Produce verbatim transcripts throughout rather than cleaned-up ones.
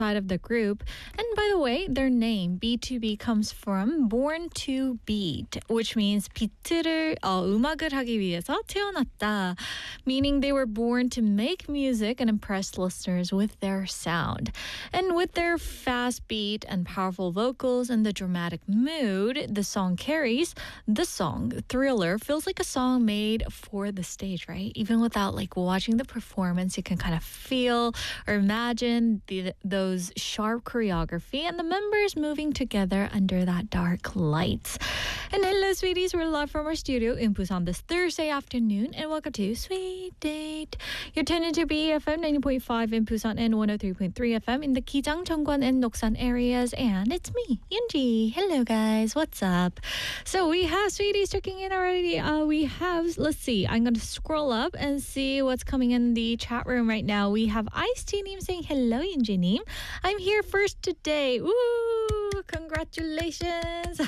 side of the group. And by the way, their name B two B comes from born to beat, which means 비트를 어, 음악을 하기 위해서 태어났다, meaning they were born to make music and impress listeners with their sound. And with their fast beat and powerful vocals and the dramatic mood the song carries, the song Thriller feels like a song made for the stage, right? Even without like watching the performance, you can kind of feel or imagine the, those sharp choreography and the members moving together under that dark lights. And hello, sweeties. We're live from our studio in Busan this Thursday afternoon, and welcome to Sweet Date. You're tuned into B E F M ninety point five in Busan and one oh three point three F M in the Kijang, Cheongwan, and Noksan areas. And it's me, Yoonji. Hello, guys. What's up? So we have sweeties checking in already. Uh, we have, let's see, I'm going to scroll up and see what's coming in the chat room right now. We have Ice-T Neem saying, hello, Yoonji Neem. I'm here first today. Ooh, congratulations.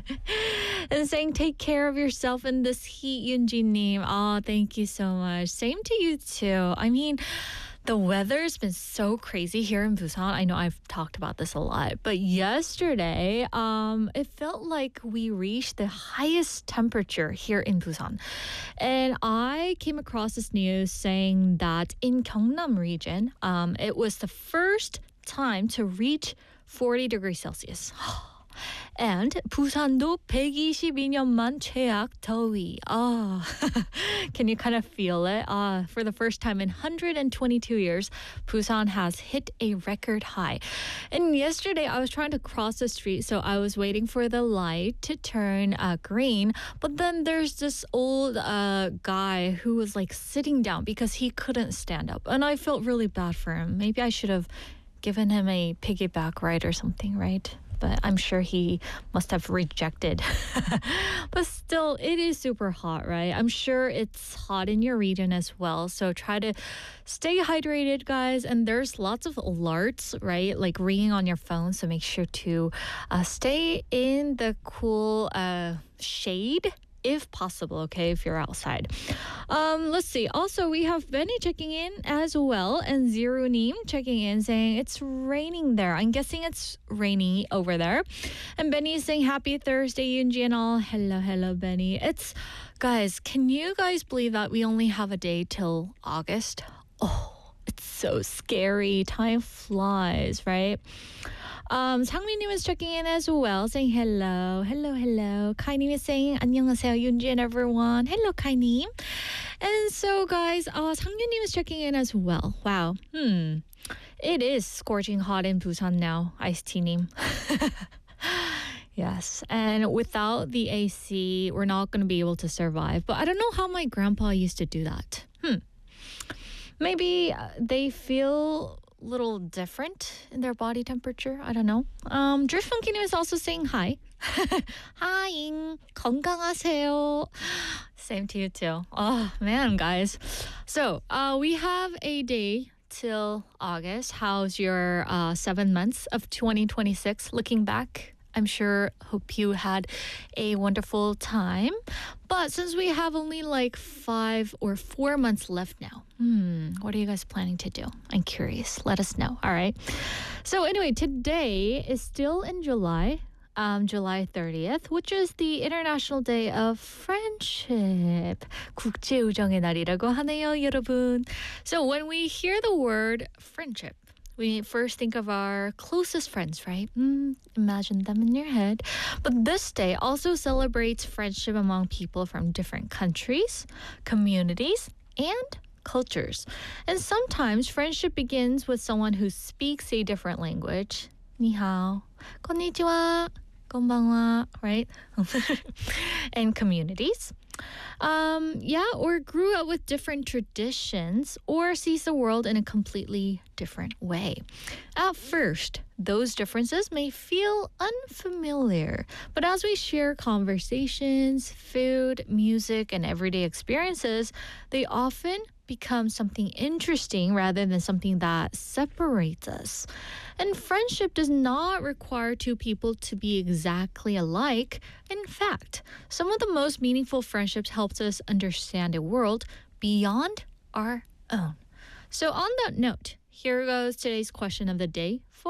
And saying, take care of yourself in this heat, Yoonji Neem. Oh, thank you so much. Same to you too. I mean, the weather's been so crazy here in Busan. I know I've talked about this a lot, but yesterday, um, it felt like we reached the highest temperature here in Busan. And I came across this news saying that in Gyeongnam region, um, it was the first time to reach forty degrees Celsius. And 부산도 백이십이 년만 최악 더위. Ah, oh. Can you kind of feel it? Ah, uh, for the first time in one hundred twenty-two years, Busan has hit a record high. And yesterday, I was trying to cross the street, so I was waiting for the light to turn uh, green. But then there's this old uh, guy who was like sitting down because he couldn't stand up, and I felt really bad for him. Maybe I should have given him a piggyback ride or something, right? But I'm sure he must have rejected. But still, it is super hot, right? I'm sure it's hot in your region as well. So try to stay hydrated, guys. And there's lots of alerts, right? Like ringing on your phone. So make sure to uh, stay in the cool uh, shade, if possible, okay, if you're outside. Um, let's see. Also, we have Benny checking in as well, and Zero Neem checking in saying it's raining there. I'm guessing it's rainy over there. And Benny is saying happy Thursday, Yoonji and all. Hello, hello, Benny. It's, guys, can you guys believe that we only have a day till August? Oh, it's so scary. Time flies, right? Um, 상민님 is checking in as well, saying hello, hello, hello. Kainim is saying 안녕하세요, Yoonji and everyone. Hello, Kainim. And so, guys, uh, 상윤님 is checking in as well. Wow. Hmm. It is scorching hot in Busan now, Ice-T-님. Yes, and without the A C, we're not going to be able to survive. But I don't know how my grandpa used to do that. Hmm. Maybe uh, they feel little different in their body temperature. I don't know. Um, Driffunkinim is also saying hi. Hi, 건강하세요. Same to you too. Oh man, guys. So uh, we have a day till August. How's your uh, seven months of twenty twenty-six looking back? I'm sure, hope you had a wonderful time. But since we have only like five or four months left now, hmm, what are you guys planning to do? I'm curious. Let us know. All right. So anyway, today is still in July, um, July thirtieth, which is the International Day of Friendship. 국제우정의 날이라고 하네요, 여러분. So when we hear the word friendship, we first think of our closest friends, right? Mm, imagine them in your head. But this day also celebrates friendship among people from different countries, communities, and cultures. And sometimes friendship begins with someone who speaks a different language. Ni hao, konnichiwa, konbanwa, right? And communities. Um, yeah, or grew up with different traditions or sees the world in a completely different way. At first, those differences may feel unfamiliar, but as we share conversations, food, music, and everyday experiences, they often become something interesting rather than something that separates us. And friendship does not require two people to be exactly alike. In fact, some of the most meaningful friendships helps us understand a world beyond our own. So on that note, here goes today's question of the day.